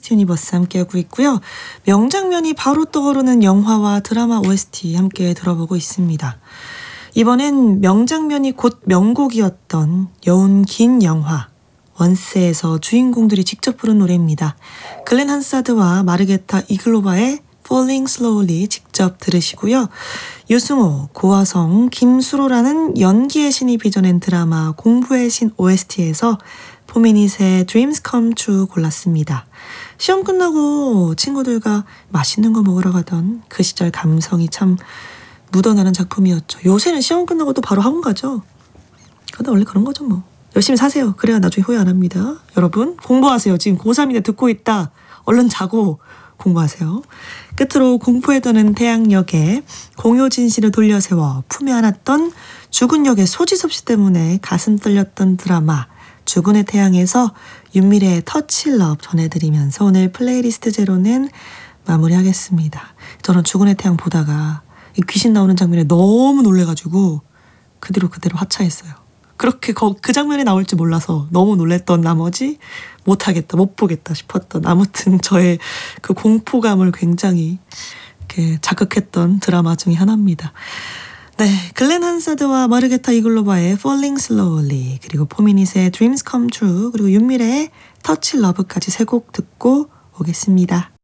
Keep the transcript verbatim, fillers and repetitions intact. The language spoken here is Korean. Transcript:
미스터 유니버스 함께하고 있고요. 명장면이 바로 떠오르는 영화와 드라마 오에스티 함께 들어보고 있습니다. 이번엔 명장면이 곧 명곡이었던 여운 긴 영화 원스에서 주인공들이 직접 부른 노래입니다. 글렌 한사드와 마르게타 이글로바의 Falling Slowly 직접 들으시고요. 유승호, 고화성, 김수로라는 연기의 신이 빚어낸 드라마 공부의 신 오에스티에서 포미닛의 Dreams Come True 골랐습니다. 시험 끝나고 친구들과 맛있는 거 먹으러 가던 그 시절 감성이 참 묻어나는 작품이었죠. 요새는 시험 끝나고 또 바로 학원 가죠. 근데 원래 그런 거죠 뭐. 열심히 사세요. 그래야 나중에 후회 안 합니다. 여러분 공부하세요. 지금 고삼인데 듣고 있다. 얼른 자고 공부하세요. 끝으로 공포에 떠는 태양역에 공효진 씨를 돌려세워 품에 안았던 죽은 역의 소지섭 씨 때문에 가슴 떨렸던 드라마 죽은의 태양에서 윤미래의 터치 러브 전해드리면서 오늘 플레이리스트 제로는 마무리하겠습니다. 저는 죽은의 태양 보다가 귀신 나오는 장면에 너무 놀래가지고 그대로 그대로 하차했어요. 그렇게 거, 그 장면이 나올 줄 몰라서 너무 놀랬던 나머지 못하겠다, 못 보겠다 싶었던 아무튼 저의 그 공포감을 굉장히 이렇게 자극했던 드라마 중에 하나입니다. 네, 글렌 한사드와 마르게타 이글로바의 Falling Slowly 그리고 포미닛의 Dreams Come True 그리고 윤미래의 Touch Love까지 세 곡 듣고 오겠습니다.